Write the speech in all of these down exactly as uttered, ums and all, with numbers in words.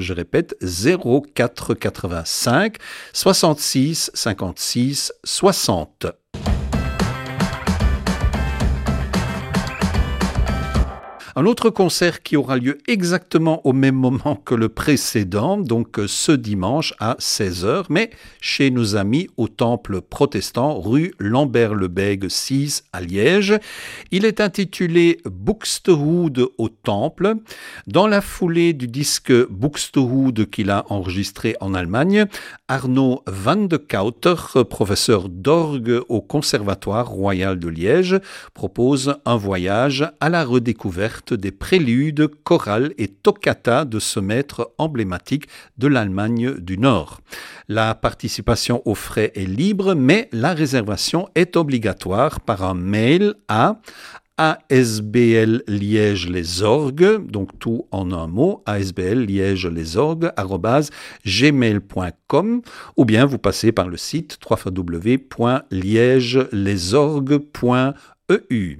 Je répète, zéro quatre quatre-vingt-cinq soixante-six cinquante-six soixante. Un autre concert qui aura lieu exactement au même moment que le précédent, donc ce dimanche à seize heures, mais chez nos amis au Temple protestant, rue Lambert-le-Bègue six à Liège. Il est intitulé Buxtehude au Temple. Dans la foulée du disque Buxtehude qu'il a enregistré en Allemagne, Arnaud van de Kouter, professeur d'orgue au Conservatoire royal de Liège, propose un voyage à la redécouverte des préludes, chorales et toccata de ce maître emblématique de l'Allemagne du Nord. La participation aux frais est libre, mais la réservation est obligatoire par un mail à A S B L Liège les Orgues, donc tout en un mot, A S B L Liège les Orgues, arobase gmail point com, ou bien vous passez par le site w w w point liège les orgues point e u.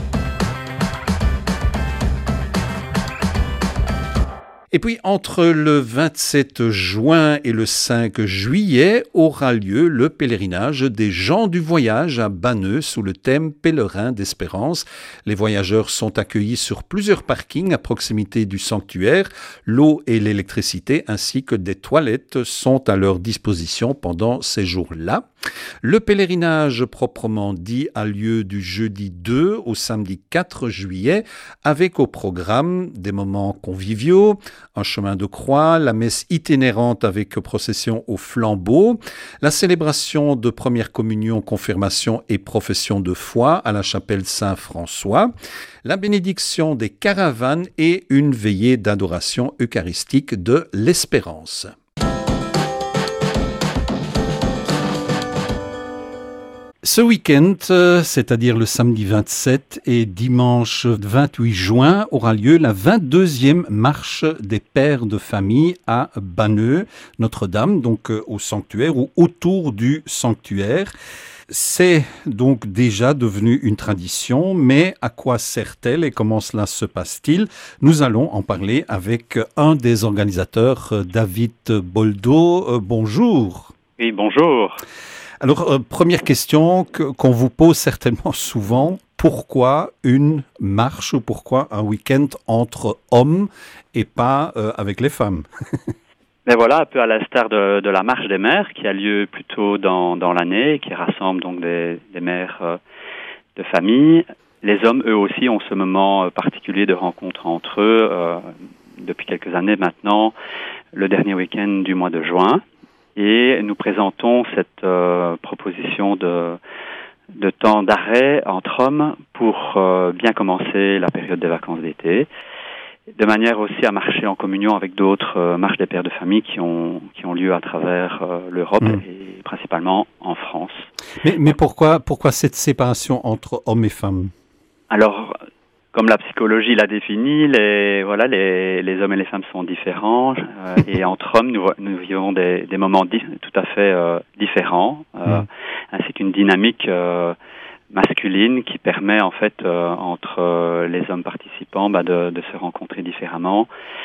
Et puis, entre le vingt-sept juin et le cinq juillet, aura lieu le pèlerinage des gens du voyage à Banneux sous le thème Pèlerin d'Espérance. Les voyageurs sont accueillis sur plusieurs parkings à proximité du sanctuaire. L'eau et l'électricité ainsi que des toilettes sont à leur disposition pendant ces jours-là. Le pèlerinage proprement dit a lieu du jeudi deux au samedi quatre juillet avec au programme des moments conviviaux, un chemin de croix, la messe itinérante avec procession au flambeau, la célébration de première communion, confirmation et profession de foi à la chapelle Saint-François, la bénédiction des caravanes et une veillée d'adoration eucharistique de l'Espérance. Ce week-end, c'est-à-dire le samedi vingt-sept et dimanche vingt-huit juin, aura lieu la vingt-deuxième marche des pères de famille à Banneux, Notre-Dame, donc au sanctuaire ou autour du sanctuaire. C'est donc déjà devenu une tradition, mais à quoi sert-elle et comment cela se passe-t-il? Nous allons en parler avec un des organisateurs, David Boldo. Euh, bonjour. Oui, bonjour. Alors, euh, première question que, qu'on vous pose certainement souvent, pourquoi une marche ou pourquoi un week-end entre hommes et pas euh, avec les femmes? Mais voilà, un peu à l'instar de, de la marche des mères qui a lieu plus tôt dans, dans l'année, qui rassemble donc des, des mères euh, de famille. Les hommes, eux aussi, ont ce moment euh, particulier de rencontre entre eux euh, depuis quelques années maintenant, le dernier week-end du mois de juin. Et nous présentons cette euh, proposition de, de temps d'arrêt entre hommes pour euh, bien commencer la période des vacances d'été, de manière aussi à marcher en communion avec d'autres euh, marches des pères de famille qui ont, qui ont lieu à travers euh, l'Europe mmh. et principalement en France. Mais, mais pourquoi, pourquoi cette séparation entre hommes et femmes? Alors, comme la psychologie l'a défini, les, voilà, les, les hommes et les femmes sont différents euh, et entre hommes, nous, nous vivons des, des moments di- tout à fait euh, différents, euh, mmh. ainsi qu'une dynamique euh, masculine qui permet en fait euh, entre euh, les hommes participants bah, de, de se rencontrer différemment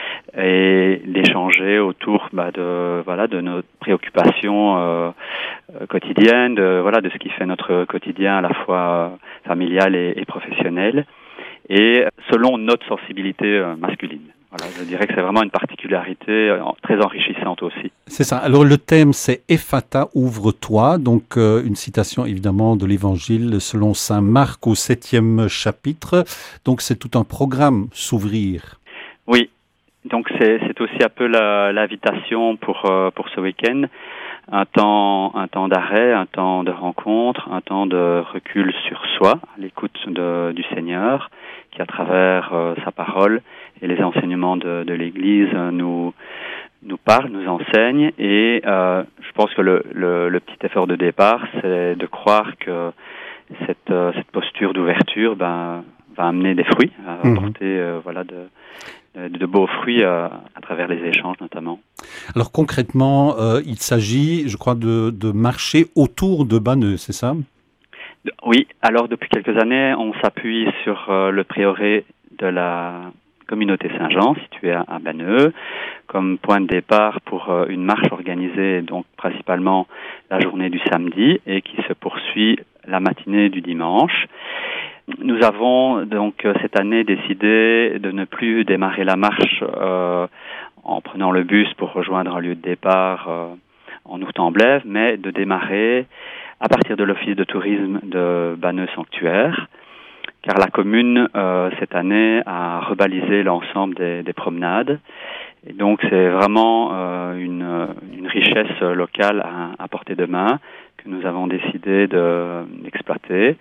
et d'échanger autour bah, de voilà de nos préoccupations euh, quotidiennes, de voilà de ce qui fait notre quotidien à la fois familial et, et professionnel. Et selon notre sensibilité masculine. Voilà, je dirais que c'est vraiment une particularité très enrichissante aussi. C'est ça. Alors le thème c'est Ephata, ouvre-toi, donc euh, une citation évidemment de l'Évangile selon saint Marc au septième chapitre. Donc c'est tout un programme, s'ouvrir. Oui, donc c'est, c'est aussi un peu la, l'invitation pour euh, pour ce week-end. Un temps, un temps d'arrêt, un temps de rencontre, un temps de recul sur soi, à l'écoute de, du Seigneur, qui à travers euh, sa parole et les enseignements de, de l'Église euh, nous nous parle, nous enseigne. Et euh, je pense que le, le, le petit effort de départ, c'est de croire que cette, euh, cette posture d'ouverture ben, va amener des fruits, va apporter mmh. euh, voilà de de beaux fruits euh, à travers les échanges notamment. Alors concrètement, euh, il s'agit, je crois, de, de marcher autour de Banneux, c'est ça? Oui, alors depuis quelques années, on s'appuie sur euh, le prieuré de la communauté Saint-Jean, située à, à Banneux, comme point de départ pour euh, une marche organisée, donc principalement la journée du samedi, et qui se poursuit la matinée du dimanche. Nous avons donc cette année décidé de ne plus démarrer la marche euh, en prenant le bus pour rejoindre un lieu de départ euh, en Ourtemblève, mais de démarrer à partir de l'office de tourisme de Banneux-Sanctuaire, car la commune, euh, cette année, a rebalisé l'ensemble des, des promenades. Et donc, c'est vraiment euh, une, une richesse locale à, à portée de main que nous avons décidé de, d'exploiter.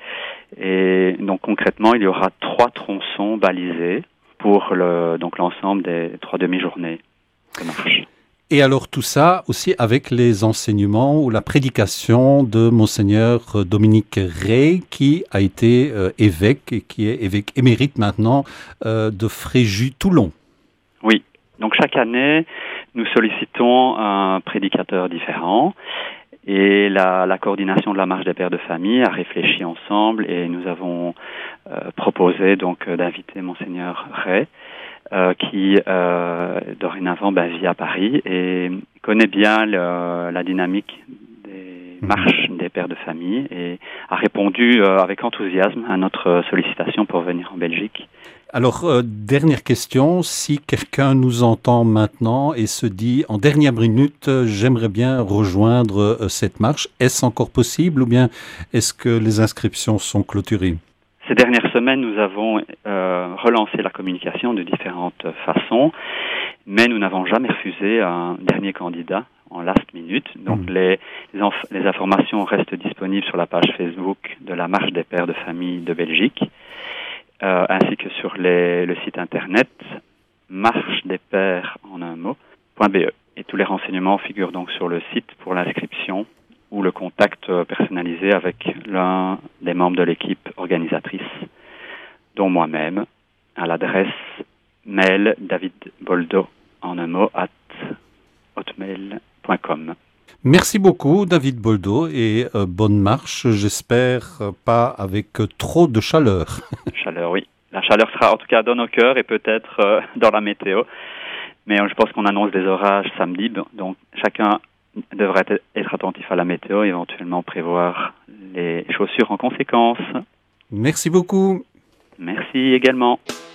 Et donc, concrètement, il y aura trois tronçons balisés pour le, donc l'ensemble des trois demi-journées de marche. Et alors tout ça aussi avec les enseignements ou la prédication de Monseigneur Dominique Rey, qui a été euh, évêque et qui est évêque émérite maintenant euh, de Fréjus-Toulon. Oui, donc chaque année, nous sollicitons un prédicateur différent et la, la coordination de la marche des pères de famille a réfléchi ensemble et nous avons euh, proposé donc d'inviter Monseigneur Rey. Euh, qui euh, dorénavant bah, vit à Paris et connaît bien le, la dynamique des marches des pères de famille et a répondu euh, avec enthousiasme à notre sollicitation pour venir en Belgique. Alors, euh, dernière question, si quelqu'un nous entend maintenant et se dit en dernière minute, euh, j'aimerais bien rejoindre euh, cette marche, est-ce encore possible ou bien est-ce que les inscriptions sont clôturées ? Ces dernières semaines, nous avons euh, relancé la communication de différentes façons, mais nous n'avons jamais refusé un dernier candidat en last minute. Donc mmh. les, les, inf- les informations restent disponibles sur la page Facebook de la Marche des Pères de Famille de Belgique, euh, ainsi que sur les, le site internet marche des pères en un mot point b e. Et tous les renseignements figurent donc sur le site pour l'inscription ou le contact personnalisé avec l'un des membres de l'équipe organisatrice, dont moi-même, à l'adresse mail davidboldo en un mot at hotmail point com. Merci beaucoup David Boldo et euh, bonne marche, j'espère euh, pas avec euh, trop de chaleur. Chaleur, oui. La chaleur sera en tout cas dans nos cœurs et peut-être euh, dans la météo, mais euh, je pense qu'on annonce des orages samedi, donc chacun devrait être attentif à la météo et éventuellement prévoir les chaussures en conséquence. Merci beaucoup. Merci également.